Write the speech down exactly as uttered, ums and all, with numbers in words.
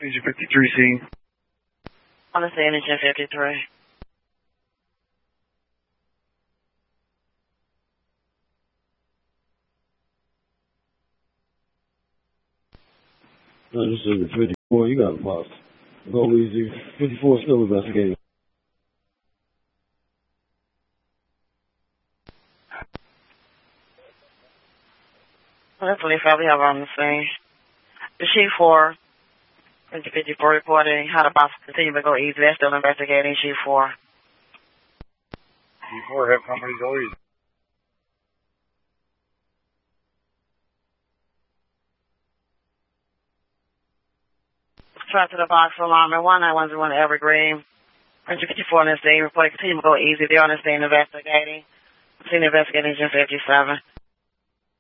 Engine fifty-three scene. On the scene, Engine fifty-three. No, this is fifty-four. You got a pause. Go easy. fifty-four still investigating. Well, that's what they probably have on the scene. The Chief four, Engine fifty-four reporting how the box continue to go easy. They're still investigating Chief four. Chief four, have company go easy. Try to the box for alarm at one nine one zero one Evergreen. Engine fifty-four on the scene reporting continue to go easy. They're on the scene investigating. Continue investigating Engine fifty-seven.